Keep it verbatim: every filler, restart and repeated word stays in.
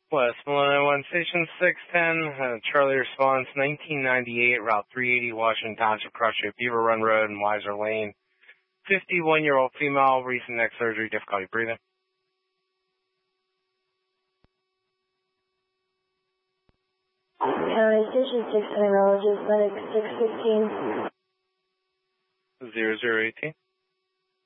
West Malone one Station six ten, uh, Charlie response, nineteen ninety-eight, Route three eighty, Washington Township, Crossroad, Beaver Run Road, and Weiser Lane. fifty-one-year-old female, recent neck surgery, difficulty breathing. County Station six ten, neurologist, medic six fifteen. zero zero eighteen.